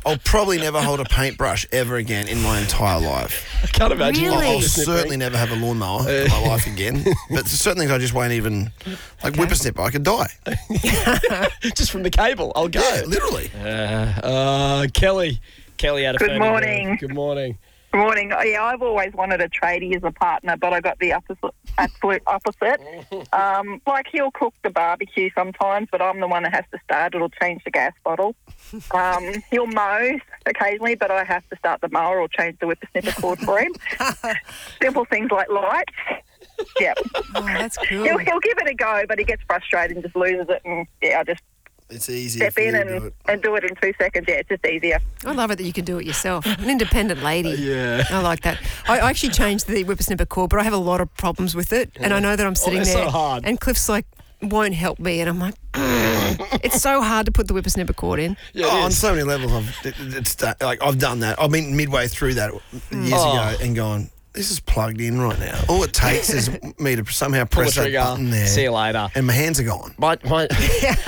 I'll probably never hold a paintbrush ever again in my entire life. I can't imagine. Really? I'll certainly never have a lawnmower in my life again. But there's certain things I just won't even, like whippersnipper, I could die. Just from the cable, I'll go. Yeah, literally. Kelly had a Good family morning. room. Good morning. Good morning. Yeah, I've always wanted a tradie as a partner, but I got the absolute opposite. Like, he'll cook the barbecue sometimes, but I'm the one that has to start it or change the gas bottle. He'll mow occasionally, but I have to start the mower or change the whippersnipper cord for him. Simple things like lights. Yep. Oh, that's cool. He'll give it a go, but he gets frustrated and just loses it. And, I just It's easy. step in and do it in 2 seconds. Yeah, it's just easier. I love it that you can do it yourself. An independent lady. Yeah. I like that. I actually changed the whippersnipper cord, but I have a lot of problems with it. And I know that I'm sitting they're there so hard. and Cliff's like, won't help me. And I'm like, it's so hard to put the whippersnipper cord in. Yeah, on so many levels, I've done that. I've been midway through that years ago and gone, this is plugged in right now. All it takes is me to somehow Pull the press that trigger. button there. See you later. And my hands are gone. My You know,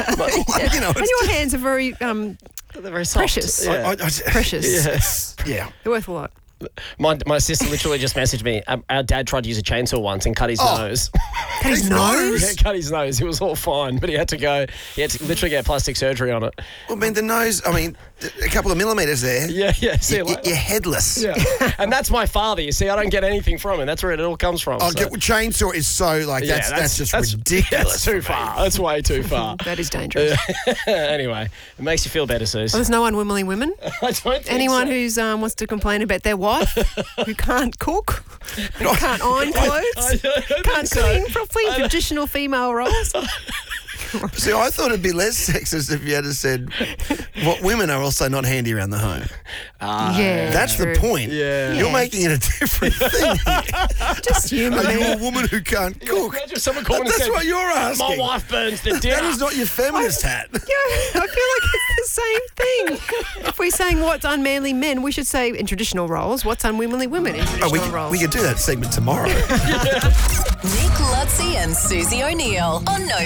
And it's your hands are very they're very soft. precious. Yeah. Precious. Yeah. They're worth a lot. My sister literally just messaged me. Our dad tried to use a chainsaw once and cut his nose. Cut his nose? Yeah, cut his nose. It was all fine, but he had to literally get plastic surgery on it. Well, I mean, the nose, a couple of millimetres there. Yeah. See you later. You're headless. Yeah. And that's my father. You see, I don't get anything from him. That's where it all comes from. Chainsaw is so, that's just ridiculous. That's too far. That's way too far. That is dangerous. Anyway, it makes you feel better, Suze. Well, there's no unwomanly women. I don't think Anyone so. who's wants to complain about their wife who can't cook, who can't iron clothes, can't clean properly, traditional female roles. See, I thought it'd be less sexist if you had said what women are also not handy around the home. Yeah, That's true. the point. Yeah. You're making it a different thing here. Just humour Are you me. a woman who can't cook? Imagine someone calling and That's said, what you're asking. my wife burns the dinner. That is not your feminist hat. Yeah, I feel like it's the same thing. If we're saying what's unmanly men, we should say in traditional roles, what's unwomanly women in traditional roles. We could do that segment tomorrow. Nick Lutzi and Susie O'Neill on No